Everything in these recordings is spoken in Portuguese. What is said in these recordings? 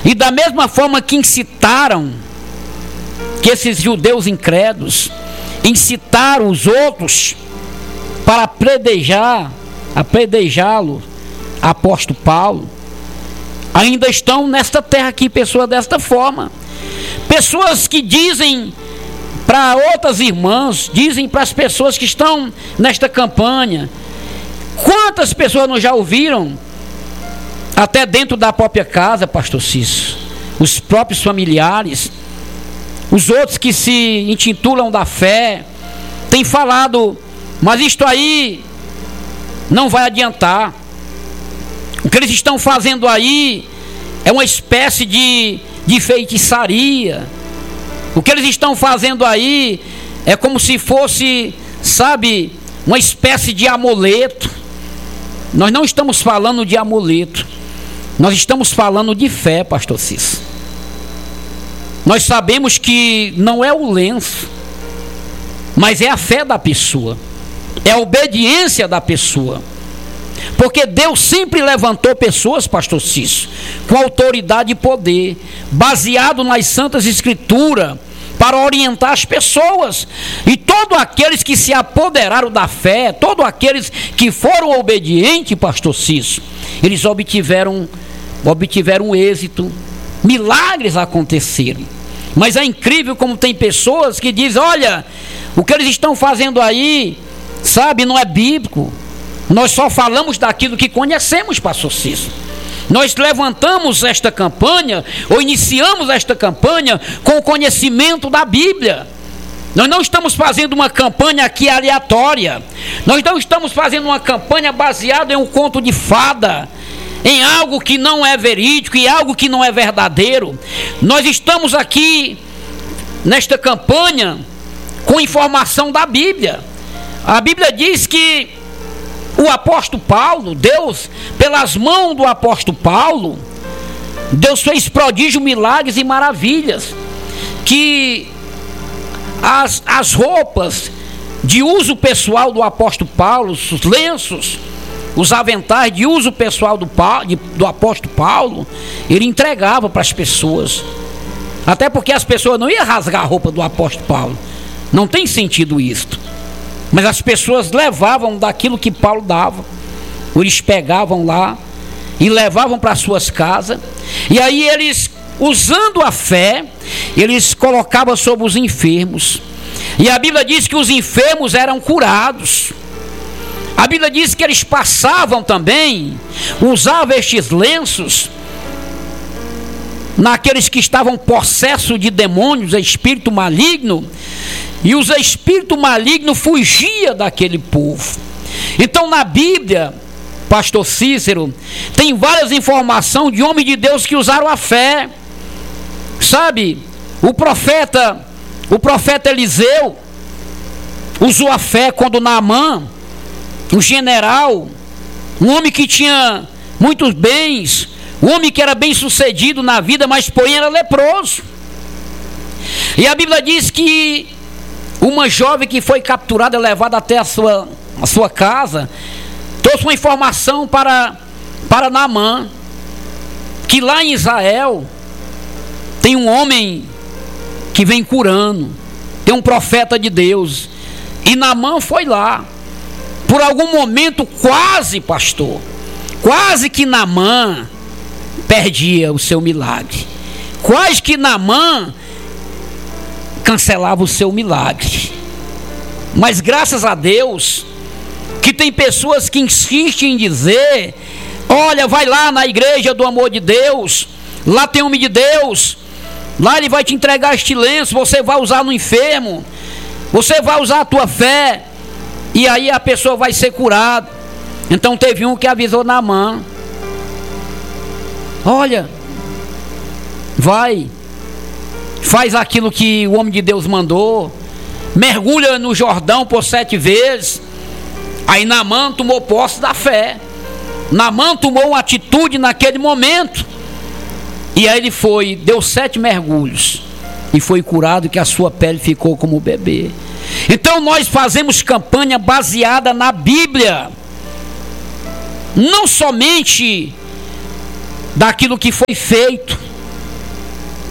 E da mesma forma que incitaram, que esses judeus incrédulos incitaram os outros para apedrejá-lo, apóstolo Paulo, ainda estão nesta terra aqui pessoas desta forma. Pessoas que dizem para outras irmãs, dizem para as pessoas que estão nesta campanha. Quantas pessoas nós já ouviram, até dentro da própria casa, pastor Cícero, os próprios familiares, os outros que se intitulam da fé, têm falado, mas isto aí não vai adiantar. O que eles estão fazendo aí é uma espécie de feitiçaria. O que eles estão fazendo aí é como se fosse, sabe, uma espécie de amuleto. Nós não estamos falando de amuleto, nós estamos falando de fé, pastor Cícero. Nós sabemos que não é o lenço, mas é a fé da pessoa, é a obediência da pessoa. Porque Deus sempre levantou pessoas, pastor Cícero, com autoridade e poder, baseado nas Santas Escrituras, para orientar as pessoas. E todos aqueles que se apoderaram da fé, todos aqueles que foram obedientes, pastor Cícero, eles obtiveram êxito, milagres aconteceram. Mas é incrível como tem pessoas que dizem: olha, o que eles estão fazendo aí, sabe, não é bíblico. Nós só falamos daquilo que conhecemos, pastor Cícero. Nós levantamos esta campanha, ou iniciamos esta campanha com o conhecimento da Bíblia. Nós não estamos fazendo uma campanha aqui aleatória. Nós não estamos fazendo uma campanha baseada em um conto de fada, em algo que não é verídico, em algo que não é verdadeiro. Nós estamos aqui nesta campanha com informação da Bíblia. A Bíblia diz que o apóstolo Paulo, Deus, pelas mãos do apóstolo Paulo, Deus fez prodígios, milagres e maravilhas, que as roupas de uso pessoal do apóstolo Paulo, os lenços, os aventais de uso pessoal do apóstolo Paulo, ele entregava para as pessoas. Até porque as pessoas não iam rasgar a roupa do apóstolo Paulo, não tem sentido isto. Mas as pessoas levavam daquilo que Paulo dava. Eles pegavam lá e levavam para suas casas. E aí eles, usando a fé, eles colocavam sobre os enfermos. E a Bíblia diz que os enfermos eram curados. A Bíblia diz que eles passavam também, usavam estes lenços naqueles que estavam possessos de demônios, espírito maligno. E os espíritos malignos fugiam daquele povo. Então na Bíblia, pastor Cícero, tem várias informações de homens de Deus que usaram a fé. Sabe, o profeta Eliseu usou a fé quando Naamã, um general, um homem que tinha muitos bens, um homem que era bem sucedido na vida, mas porém era leproso. E a Bíblia diz que uma jovem que foi capturada, levada até a sua casa, trouxe uma informação para Naamã, que lá em Israel tem um homem que vem curando, tem um profeta de Deus. E Naamã foi lá. Por algum momento, quase que Naamã perdia o seu milagre. Quase que Naamã cancelava o seu milagre. Mas graças a Deus que tem pessoas que insistem em dizer: olha, vai lá na igreja do amor de Deus, lá tem homem de Deus, lá ele vai te entregar este lenço, você vai usar no enfermo, você vai usar a tua fé, e aí a pessoa vai ser curada. Então teve um que avisou Naamã: olha, vai, faz aquilo que o homem de Deus mandou, mergulha no Jordão por 7 vezes. Aí Naamã tomou posse da fé. Naamã tomou uma atitude naquele momento. E aí ele foi, deu 7 mergulhos e foi curado, que a sua pele ficou como bebê. Então nós fazemos campanha baseada na Bíblia, não somente daquilo que foi feito,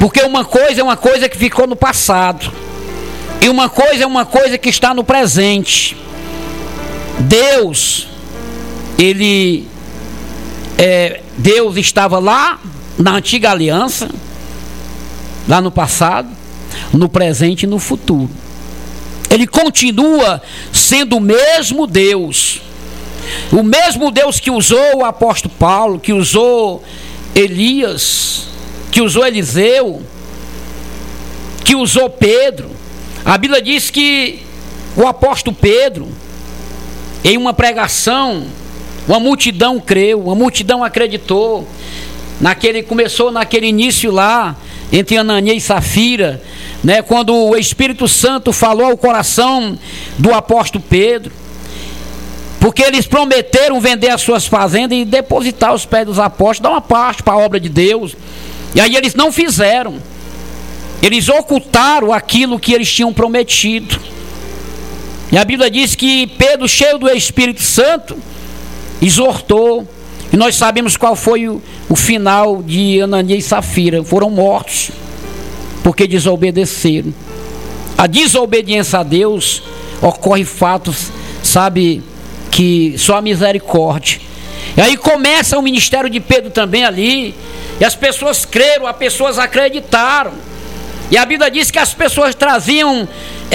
Porque uma coisa é uma coisa que ficou no passado, e uma coisa é uma coisa que está no presente. Deus estava lá na antiga aliança, lá no passado, no presente e no futuro. Ele continua sendo o mesmo Deus. O mesmo Deus que usou o apóstolo Paulo, que usou Elias, que usou Eliseu, que usou Pedro. A Bíblia diz que o apóstolo Pedro, em uma pregação, uma multidão creu, uma multidão acreditou. Começou naquele início lá, entre Ananias e Safira, né, quando o Espírito Santo falou ao coração do apóstolo Pedro, porque eles prometeram vender as suas fazendas e depositar aos pés dos apóstolos, dar uma parte para a obra de Deus. E aí eles não fizeram. Eles ocultaram aquilo que eles tinham prometido. E a Bíblia diz que Pedro, cheio do Espírito Santo, exortou. E nós sabemos qual foi o final de Ananias e Safira. Foram mortos porque desobedeceram. A desobediência a Deus ocorre fatos, sabe, que só a misericórdia. E aí começa o ministério de Pedro também ali. E as pessoas creram, as pessoas acreditaram. E a Bíblia diz que as pessoas traziam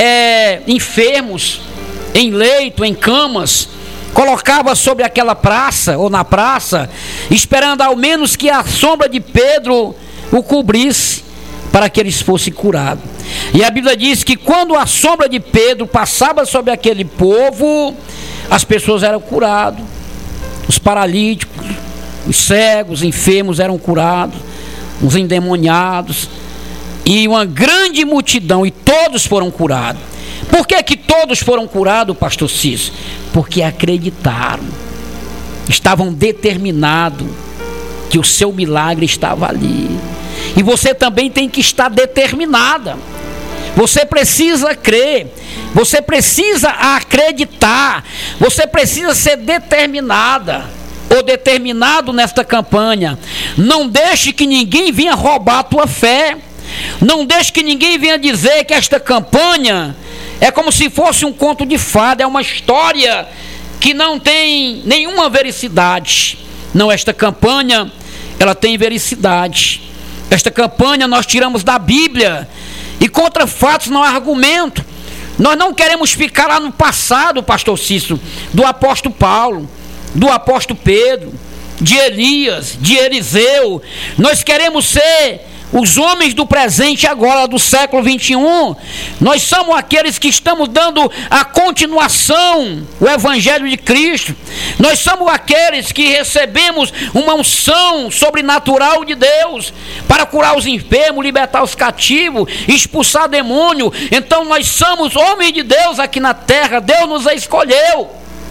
enfermos em leito, em camas, colocava sobre aquela praça ou na praça, esperando ao menos que a sombra de Pedro o cobrisse, para que eles fossem curados. E a Bíblia diz que quando a sombra de Pedro passava sobre aquele povo, as pessoas eram curadas. Os paralíticos, os cegos, os enfermos eram curados, os endemoniados, e uma grande multidão, e todos foram curados. Por que todos foram curados, pastor Cícero? Porque acreditaram, estavam determinados que o seu milagre estava ali. E você também tem que estar determinada. Você precisa crer, você precisa acreditar, você precisa ser determinada ou determinado nesta campanha. Não deixe que ninguém venha roubar a tua fé. Não deixe que ninguém venha dizer que esta campanha é como se fosse um conto de fada, é uma história que não tem nenhuma vericidade. Não, esta campanha, ela tem vericidade. Esta campanha nós tiramos da Bíblia, e contra fatos não há argumento. Nós não queremos ficar lá no passado, pastor Cícero, do apóstolo Paulo, do apóstolo Pedro, de Elias, de Eliseu. Nós queremos ser os homens do presente agora, do século 21. Nós somos aqueles que estamos dando a continuação, o Evangelho de Cristo. Nós somos aqueles que recebemos uma unção sobrenatural de Deus para curar os enfermos, libertar os cativos, expulsar demônio. Então nós somos homens de Deus aqui na terra. Deus nos escolheu.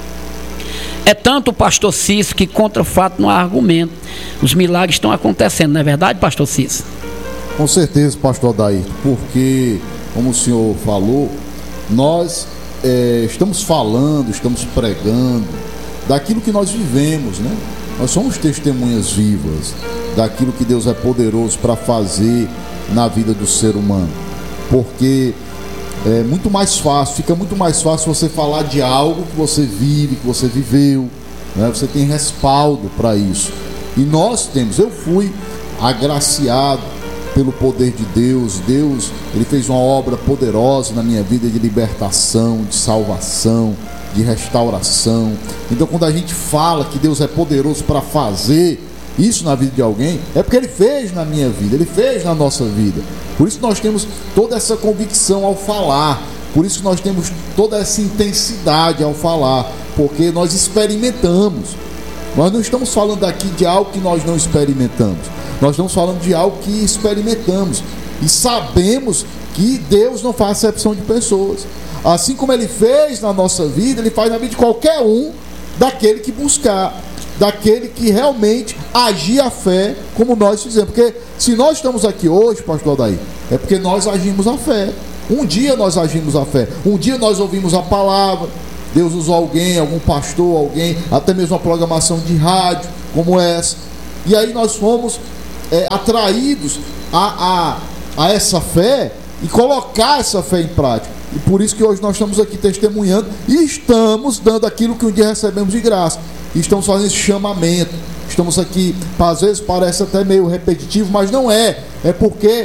É tanto, pastor Cícero, que contra o fato não há argumento. Os milagres estão acontecendo, não é verdade, pastor Cícero? Com certeza, pastor Adair, porque, como o senhor falou, nós estamos falando, estamos pregando daquilo que nós vivemos, né? Nós somos testemunhas vivas daquilo que Deus é poderoso para fazer na vida do ser humano. Porque é muito mais fácil, fica muito mais fácil você falar de algo que você vive, que você viveu, né? Você tem respaldo para isso. E nós temos, eu fui agraciado pelo poder de Deus. Deus, Ele fez uma obra poderosa na minha vida de libertação, de salvação, de restauração. Então quando a gente fala que Deus é poderoso para fazer isso na vida de alguém, é porque Ele fez na minha vida, Ele fez na nossa vida. Por isso nós temos toda essa convicção ao falar, por isso nós temos toda essa intensidade ao falar, porque nós experimentamos. Nós não estamos falando aqui de algo que nós não experimentamos. Nós estamos falando de algo que experimentamos e sabemos que Deus não faz acepção de pessoas. Assim como Ele fez na nossa vida, Ele faz na vida de qualquer um daquele que buscar, daquele que realmente agir a fé como nós fizemos. Porque se nós estamos aqui hoje, pastor Adair, é porque nós agimos a fé. Um dia nós agimos a fé, um dia nós ouvimos a palavra, Deus usou alguém, algum pastor, alguém, até mesmo uma programação de rádio como essa, e aí nós fomos atraídos a a essa fé e colocar essa fé em prática. E por isso que hoje nós estamos aqui testemunhando e estamos dando aquilo que um dia recebemos de graça. E estamos fazendo esse chamamento. Estamos aqui, às vezes parece até meio repetitivo, mas não é. É porque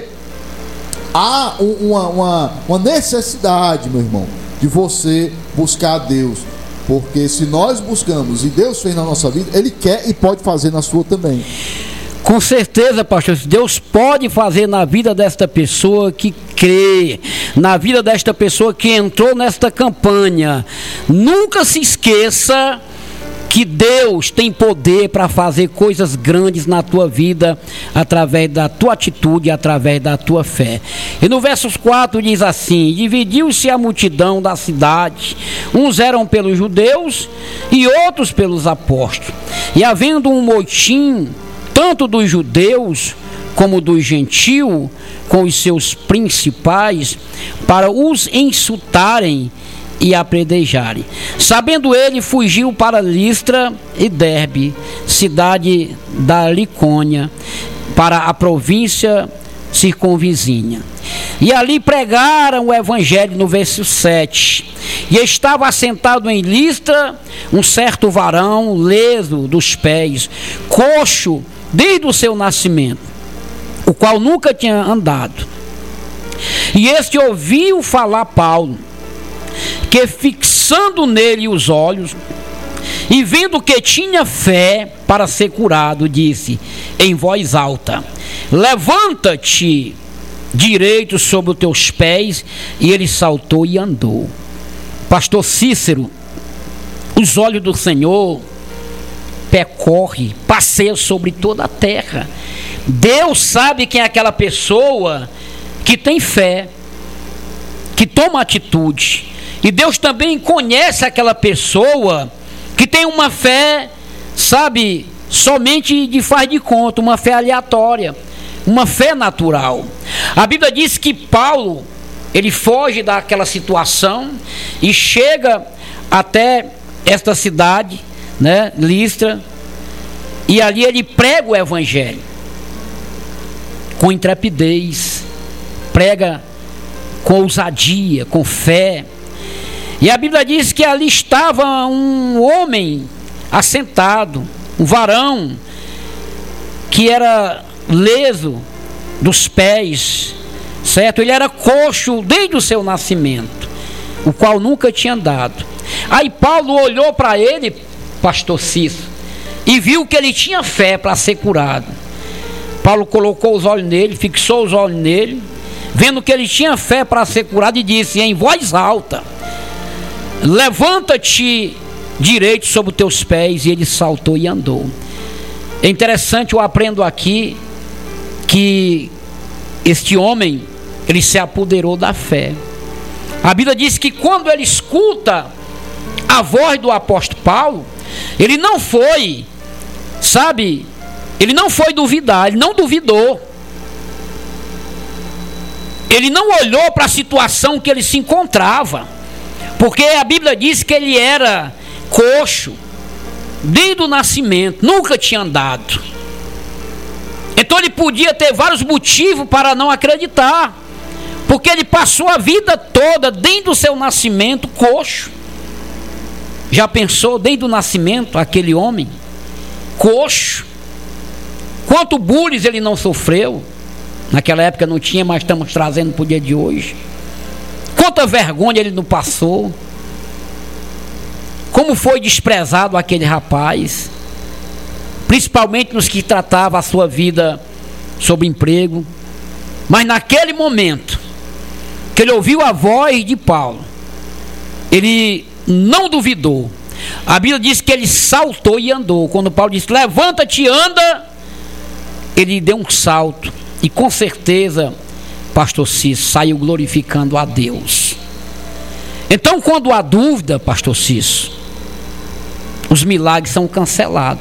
há uma necessidade, meu irmão, de você buscar a Deus. Porque se nós buscamos e Deus fez na nossa vida, Ele quer e pode fazer na sua também. Com certeza, pastor, Deus pode fazer na vida desta pessoa que crê, na vida desta pessoa que entrou nesta campanha. Nunca se esqueça que Deus tem poder para fazer coisas grandes na tua vida, através da tua atitude, através da tua fé. E no verso 4 diz assim: dividiu-se a multidão da cidade, uns eram pelos judeus e outros pelos apóstolos. E havendo um motim, tanto dos judeus como dos gentios, com os seus principais, para os insultarem e apedrejarem. Sabendo ele, fugiu para Listra e Derbe, cidade da Licônia, para a província circunvizinha. E ali pregaram o evangelho. No verso 7. E estava assentado em Listra um certo varão, leso dos pés, coxo desde o seu nascimento, o qual nunca tinha andado. E este ouviu falar Paulo, que fixando nele os olhos, e vendo que tinha fé para ser curado, disse em voz alta: levanta-te direito sobre os teus pés. E ele saltou e andou. Pastor Cícero, os olhos do Senhor percorre, passeia sobre toda a terra. Deus sabe quem é aquela pessoa que tem fé, que toma atitude. E Deus também conhece aquela pessoa que tem uma fé, sabe, somente de faz de conta, uma fé aleatória, uma fé natural. A Bíblia diz que Paulo, ele foge daquela situação e chega até esta cidade, né, Listra, e ali ele prega o evangelho com intrepidez, prega com ousadia, com fé. E a Bíblia diz que ali estava um homem assentado, um varão que era leso dos pés, certo? Ele era coxo desde o seu nascimento, o qual nunca tinha andado. Aí Paulo olhou para ele, pastor Cícero, e viu que ele tinha fé para ser curado. Paulo colocou os olhos nele, fixou os olhos nele, vendo que ele tinha fé para ser curado, e disse em voz alta: levanta-te direito sobre os teus pés. E ele saltou e andou. É interessante, eu aprendo aqui que este homem, ele se apoderou da fé. A Bíblia diz que quando ele escuta a voz do apóstolo Paulo, ele não foi, sabe, ele não foi duvidar, ele não duvidou. Ele não olhou para a situação que ele se encontrava, porque a Bíblia diz que ele era coxo desde o nascimento, nunca tinha andado. Então ele podia ter vários motivos para não acreditar, porque ele passou a vida toda, desde o seu nascimento, coxo. Já pensou, desde o nascimento, aquele homem coxo? Quanto bullying ele não sofreu? Naquela época não tinha, mas estamos trazendo para o dia de hoje. Quanta vergonha ele não passou. Como foi desprezado aquele rapaz, principalmente nos que tratava a sua vida sobre emprego. Mas naquele momento que ele ouviu a voz de Paulo, ele não duvidou. A Bíblia diz que ele saltou e andou. Quando Paulo disse levanta-te e anda, ele deu um salto. E com certeza, pastor Cícero, saiu glorificando a Deus. Então, quando há dúvida, pastor Cícero, os milagres são cancelados.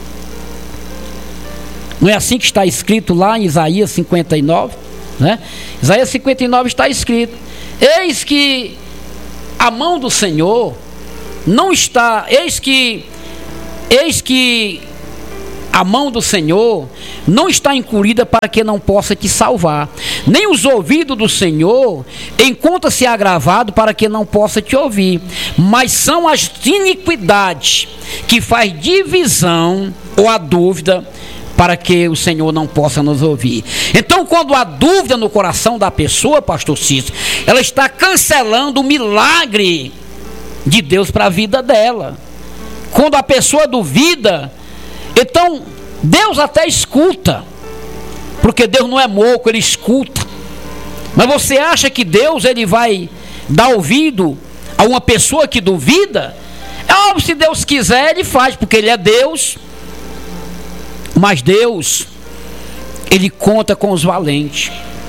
Não é assim que está escrito lá em Isaías 59, né? Isaías 59 está escrito: eis que a mão do Senhor não está, eis que a mão do Senhor não está encolhida para que não possa te salvar, nem os ouvidos do Senhor encontra-se agravado para que não possa te ouvir, mas são as iniquidades que faz divisão ou a dúvida para que o Senhor não possa nos ouvir. Então, quando há dúvida no coração da pessoa, pastor Cícero, ela está cancelando o milagre de Deus para a vida dela. Quando a pessoa duvida, então Deus até escuta, porque Deus não é moco, Ele escuta. Mas você acha que Deus ele vai dar ouvido a uma pessoa que duvida? É óbvio, se Deus quiser, Ele faz, porque Ele é Deus. Mas Deus, Ele conta com os valentes.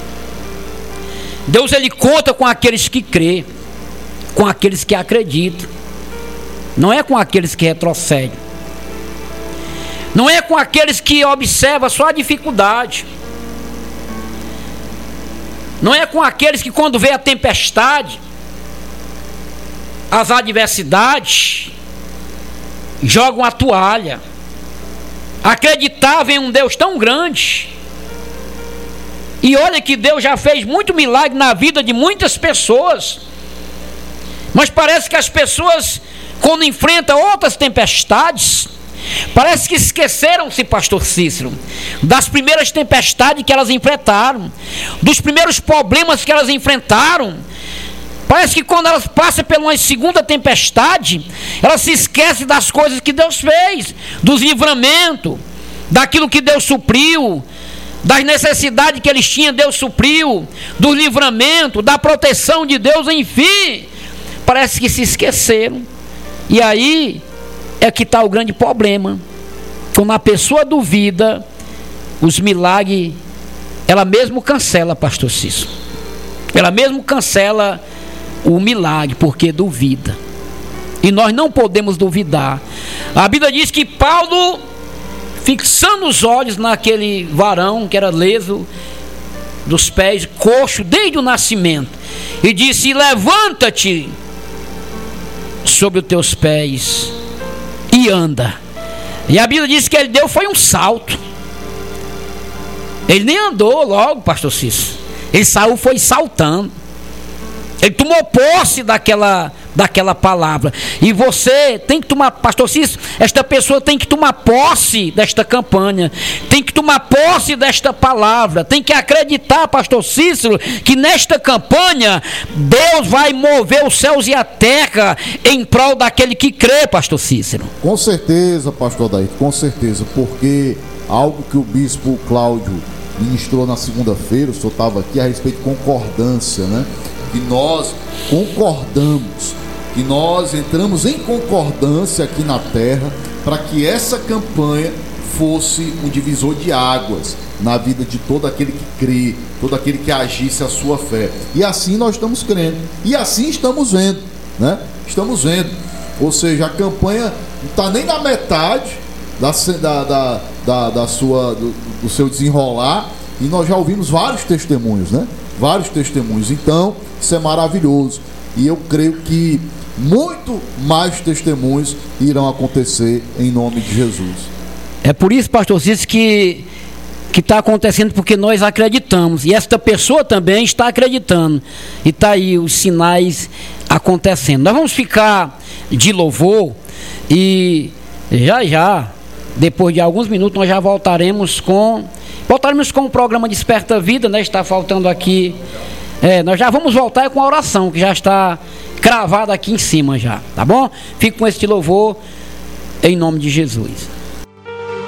Deus, Ele conta com aqueles que crê, com aqueles que acreditam. Não é com aqueles que retrocedem. Não é com aqueles que observam só a dificuldade. Não é com aqueles que, quando vê a tempestade, as adversidades, jogam a toalha. Acreditavam em um Deus tão grande. E olha que Deus já fez muito milagre na vida de muitas pessoas. Mas parece que as pessoas, quando enfrentam outras tempestades, parece que esqueceram-se, pastor Cícero, das primeiras tempestades que elas enfrentaram, dos primeiros problemas que elas enfrentaram. Parece que quando elas passam por uma segunda tempestade, elas se esquecem das coisas que Deus fez, dos livramentos, daquilo que Deus supriu, das necessidades que eles tinham, Deus supriu, do livramento, da proteção de Deus, enfim. Parece que se esqueceram. E aí é que está o grande problema. Quando a pessoa duvida, os milagres, ela mesmo cancela, pastor Cícero. Ela mesmo cancela o milagre, porque duvida. E nós não podemos duvidar. A Bíblia diz que Paulo, fixando os olhos naquele varão que era leso dos pés, coxo desde o nascimento, e disse: levanta-te sobre os teus pés e anda. E a Bíblia diz que ele deu foi um salto. Ele nem andou logo, pastor Cícero. Ele saiu, foi saltando. Ele tomou posse daquela palavra. E você tem que tomar, pastor Cícero, esta pessoa tem que tomar posse desta campanha, tem que tomar posse desta palavra, tem que acreditar, pastor Cícero, que nesta campanha Deus vai mover os céus e a terra em prol daquele que crê, pastor Cícero. Com certeza, pastor Daí, com certeza, porque algo que o bispo Cláudio ministrou na segunda-feira, o senhor estava aqui, a respeito de concordância, né? Que nós concordamos, que nós entramos em concordância aqui na terra para que essa campanha fosse um divisor de águas na vida de todo aquele que crê, todo aquele que agisse a sua fé. E assim nós estamos crendo, e assim estamos vendo, né? Estamos vendo, ou seja, a campanha não está nem na metade do seu desenrolar, e nós já ouvimos vários testemunhos, né? Vários testemunhos. Então, isso é maravilhoso. E eu creio que muito mais testemunhos irão acontecer em nome de Jesus. É por isso, pastor Cícero, que está acontecendo, porque nós acreditamos. E esta pessoa também está acreditando. E está aí os sinais acontecendo. Nós vamos ficar de louvor e já, depois de alguns minutos, nós já voltaremos com o programa Desperta Vida, né? Está faltando aqui. Nós já vamos voltar com a oração, que já está cravada aqui em cima já, tá bom? Fique com este louvor em nome de Jesus.